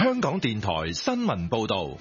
香港電台新聞報道。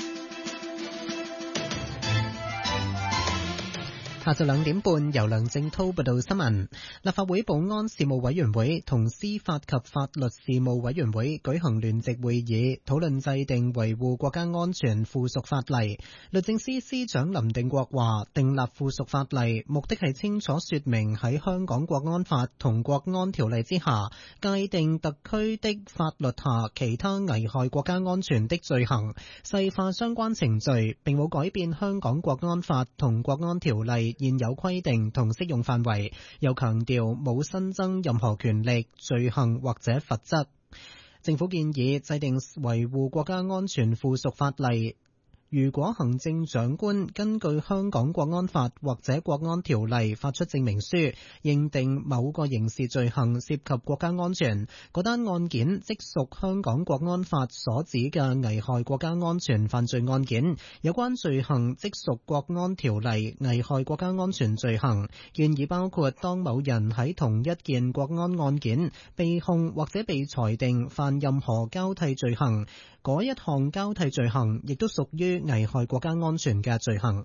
下晝2點半，由梁正濤報道新聞。立法會保安事務委員會同司法及法律事務委員會舉行聯席會議，討論制定維護國家安全附屬法例。律政司司長林定國話，訂立附屬法例目的係清楚說明喺香港國安法同國安條例之下，界定特區的法律下其他危害國家安全的罪行，細化相關程序，並冇改變香港國安法同國安條例現有規定同適用範圍，又強調冇新增任何權力、罪行或者罰則。政府建議制定維護國家安全附屬法例。如果行政長官根據香港國安法或者國安條例發出證明書，認定某個刑事罪行涉及國家安全，嗰單案件即屬香港國安法所指嘅危害國家安全犯罪案件，有關罪行即屬國安條例危害國家安全罪行。建議包括當某人喺同一件國安案件被控或者被裁定犯任何交替罪行，嗰一項交替罪行亦都屬於危害國家安全嘅罪行。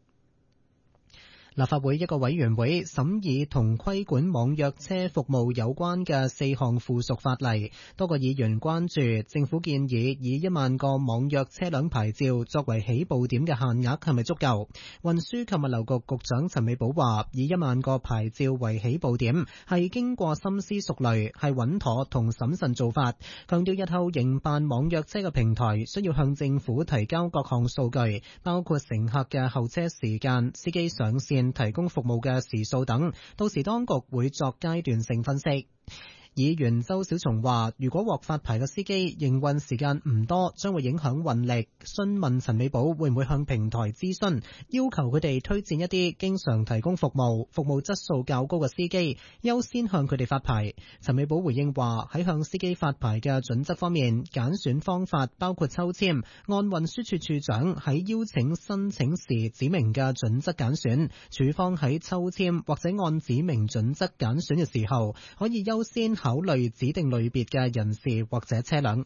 立法會一個委員會審議同規管網約車服務有關嘅4項附屬法例，多個議員關注政府建議以1萬個網約車輛牌照作為起步點嘅限額係咪足夠？運輸及物流局局長陳美寶話，以1萬個牌照為起步點係經過深思熟慮，係穩妥同審慎做法，強調日後營辦網約車嘅平台需要向政府提交各項數據，包括乘客嘅候車時間、司機上線提供服務嘅時數等，到時當局會作階段性分析。議員周小松話，如果獲發牌嘅司機營運時間唔多，將會影響運力。詢問陳美寶會唔會向平台諮詢，要求佢哋推薦一啲經常提供服務質素較高嘅司機，優先向佢哋發牌。陳美寶回應話，喺向司機發牌嘅準則方面，揀選方法包括抽籤，按運輸署署長喺邀請申請時指明嘅準則揀選，署方喺抽籤或者按指明準則揀選嘅時候，可以優先考慮指定類別嘅人士或者車輛。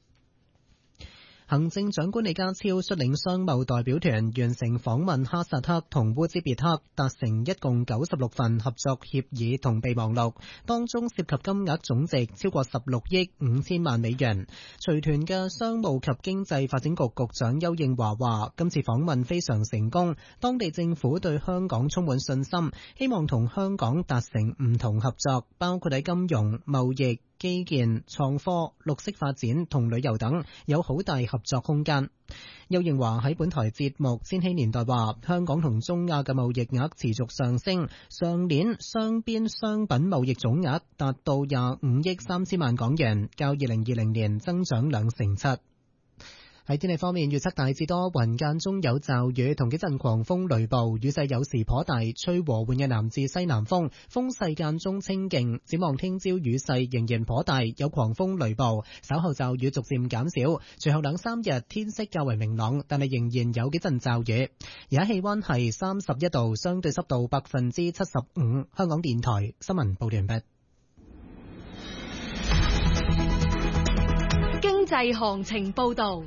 行政長官李家超率領商貿代表團完成訪問哈薩克同烏茲別克，達成一共96份合作協議同備忘錄，當中涉及金額總值超過16億5千萬美元。隨團嘅商務及經濟發展局局長邱應華話，今次訪問非常成功，當地政府對香港充滿信心，希望同香港達成唔同合作，包括喺金融、貿易、基建、創科、綠色發展同旅遊等有好大合作空間。邱應華喺本台節目《千禧年代》話，香港同中亞嘅貿易額持續上升，上年雙邊商品貿易總額達到25億3千萬港元，較2020年增長2.7%。喺天氣方面，預測大致多雲，間中有驟雨同幾陣狂風雷暴，雨勢有時頗大，吹和緩嘅南至西南風，風勢間中清勁。展望聽朝雨勢仍然頗大，有狂風雷暴，稍後驟雨逐漸減少，隨後2-3日天色較為明朗，但係仍然有幾陣驟雨。而家氣溫係31度，相對濕度75%。香港電台新聞報道完畢。 經濟行情報道。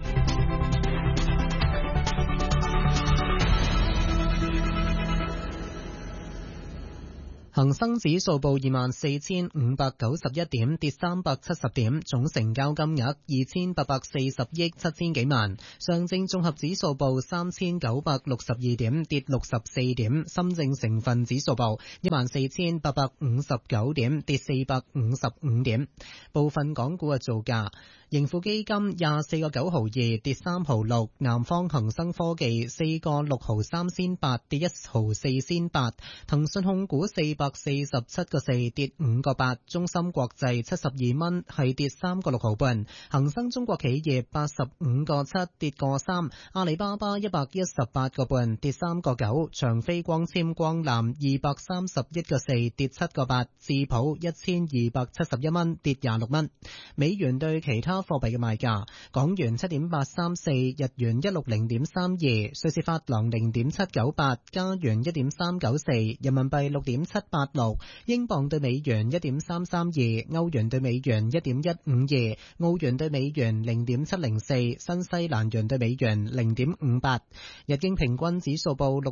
恒生指數報24,591點，跌370點，總成交金額2840億7千幾萬。上證綜合指數報3962點，跌64點。深證成分指數報14,859點，跌455點。部分港股嘅造價。盈富基金24個9毫2，跌3毫6；南方恒生科技4個6毫3仙8，跌1毫4仙8；騰訊控股447個4，跌5個8；中芯國際72蚊，係跌3個6毫半；恒生中國企業85個7，跌個3；阿里巴巴118個半，跌3個9；長飛光纖光纜231個4，跌7個8；智普1271蚊，跌26蚊。美元對其他貨幣嘅賣價：港元7.834，日元160.32，瑞士法郎0.798，加元1.394，人民幣6.78， 1.86，英鎊對美元1.332，歐元對美元1.152，澳元對美元0.704，新西蘭元對美元0.58。日經平均指數報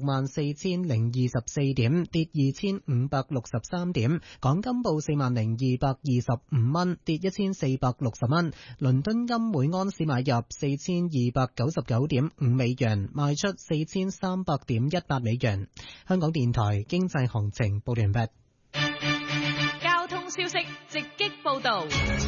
64,024點，跌2563點。港金報40,225蚊，跌1460蚊。倫敦金每盎司買入4299.5美元，賣出4300.18美元。香港電台經濟行情報完畢。 交通消息直擊報道。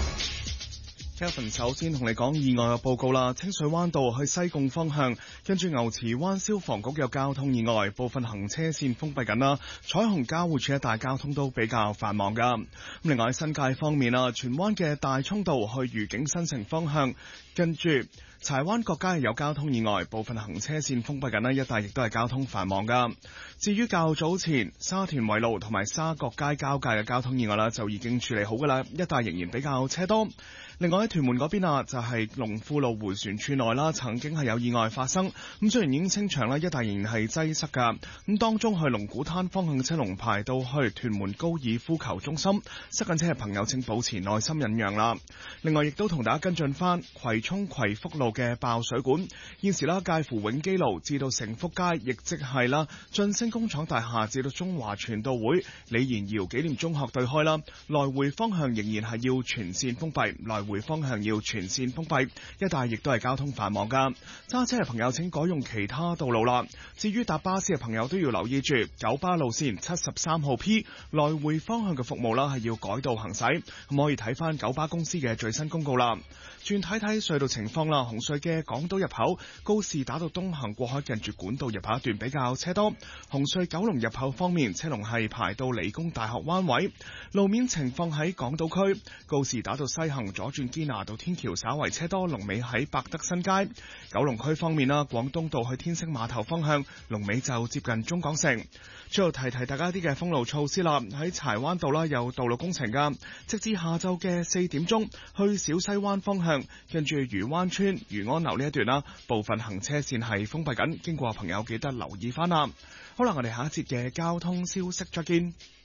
Kevin 首先同你講意外嘅報告啦，清水灣道去西貢方向，跟住牛池灣消防局有交通意外，部分行車線封閉緊啦。彩虹交匯處一帶交通都比較繁忙噶。另外喺新界方面啦，荃灣嘅大涌道去愉景新城方向，跟住柴灣角街有交通意外，部分行車線封閉緊啦，一帶亦都係交通繁忙噶。至於較早前沙田圍路同埋沙角街交界嘅交通意外啦，就已經處理好噶啦，一帶仍然比較車多。另外喺屯門嗰邊啊，就係龍富路迴旋處內啦，曾經係有意外發生。咁雖然已經清場啦，一帶仍然係擠塞噶。咁當中去龍鼓灘方向車龍排到去屯門高爾夫球中心，塞緊車嘅朋友請保持耐心忍讓啦。另外亦都同大家跟進翻葵涌葵福路嘅爆水管，現時啦介乎永基路至到成福街，亦即係啦晉升工廠大廈至到中華傳道會李賢堯紀念中學對開啦，來回方向仍然係要全線封閉，來回方向要全線封閉，一帶亦都係交通繁忙噶。揸車嘅朋友請改用其他道路啦。至於搭巴士嘅朋友都要留意住九巴路線73號 P 來回方向嘅服務啦，係要改道行駛。咁可以睇翻九巴公司嘅最新公告啦。轉睇睇隧道情況啦，紅隧嘅港島入口告士打道東行過海近住管道入口一段比較車多。紅隧九龍入口方面，車龍係排到理工大學灣位。路面情況喺港島區告士打道西行左轉堅拿道天橋稍為車多，龍尾喺百德新街。九龍區方面啦，廣東道去天星碼頭方向龍尾就接近中港城。最後提提大家啲嘅封路措施啦，喺柴灣道啦有道路工程噶，直至下晝嘅4點鐘，去小西灣方向，跟住漁灣村漁安樓呢一段啦，部分行車線係封閉緊，經過朋友記得留意翻啦。好啦，我哋下一節嘅交通消息再見。